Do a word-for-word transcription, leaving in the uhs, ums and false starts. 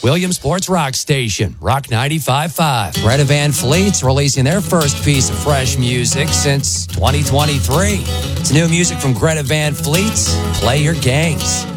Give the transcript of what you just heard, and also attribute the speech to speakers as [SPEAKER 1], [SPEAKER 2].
[SPEAKER 1] Williamsport's rock station, Rock ninety-five point five. Greta Van Fleet's releasing their first piece of fresh music since twenty twenty-three. It's new music from Greta Van Fleet's Play Your Games.